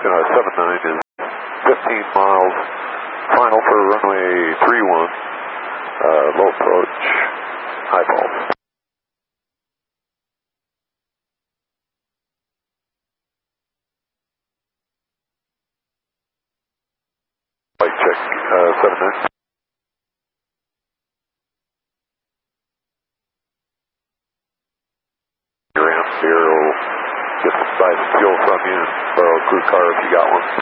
79 is 15 miles, final for runway 31, low approach, high ball. Flight check, 79. Your amp here will get some fuel from you and borrow a crew car if you got one.